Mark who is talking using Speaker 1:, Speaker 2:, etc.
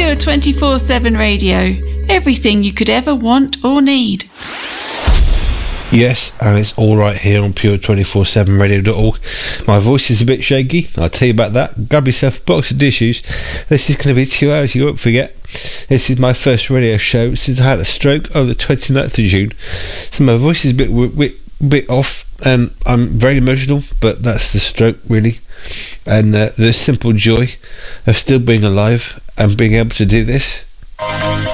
Speaker 1: Pure 24/7 Radio. Everything you could ever want or need.
Speaker 2: Yes, and it's all right here on pure247radio.org. My voice is a bit shaky, I'll tell you about that. Grab yourself a box of tissues. This is going to be 2 hours, you won't forget. This is my first radio show since I had a stroke on the 29th of June. So my voice is a bit off, and I'm very emotional, but that's the stroke, really. And the simple joy of still being alive and being able to do this.